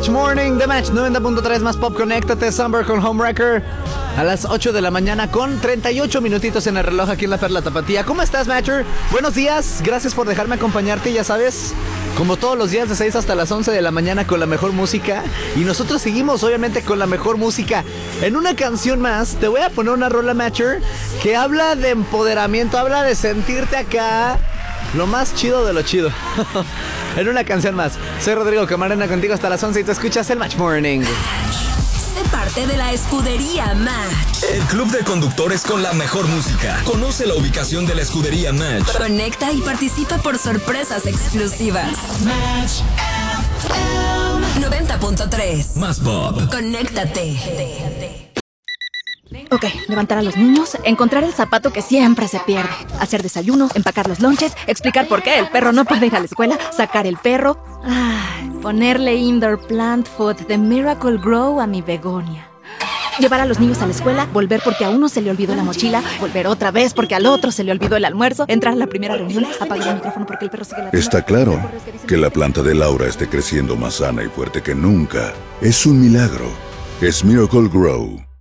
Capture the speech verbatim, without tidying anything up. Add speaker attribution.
Speaker 1: Match Morning, The Match noventa punto tres más pop. Conéctate, Summer con Homewrecker. A las ocho de la mañana con treinta y ocho minutitos en el reloj aquí en La Perla Tapatía. ¿Cómo estás, Matcher? Buenos días, gracias por dejarme acompañarte, ya sabes, como todos los días de seis hasta las once de la mañana con la mejor música. Y nosotros seguimos obviamente con la mejor música. En una canción más te voy a poner una rola, Matcher, que habla de empoderamiento, habla de sentirte acá lo más chido de lo chido. En una canción más. Soy Rodrigo Camarena contigo hasta las once y te escuchas el Match Morning.
Speaker 2: Sé parte de la escudería Match,
Speaker 3: el club de conductores con la mejor música. Conoce la ubicación de la escudería Match.
Speaker 2: Conecta y participa por sorpresas exclusivas. Match noventa punto tres
Speaker 3: más pop.
Speaker 2: Conéctate.
Speaker 4: Ok, levantar a los niños, encontrar el zapato que siempre se pierde, hacer desayuno, empacar los lonches, explicar por qué el perro no puede ir a la escuela, sacar el perro, ay, ponerle indoor plant food de Miracle Grow a mi begonia. Llevar a los niños a la escuela, volver porque a uno se le olvidó la mochila, volver otra vez porque al otro se le olvidó el almuerzo, entrar a la primera reunión, apagar el micrófono porque el perro sigue latiendo.
Speaker 5: Está claro que la planta de Laura esté creciendo más sana y fuerte que nunca. Es un milagro. Es Miracle Grow.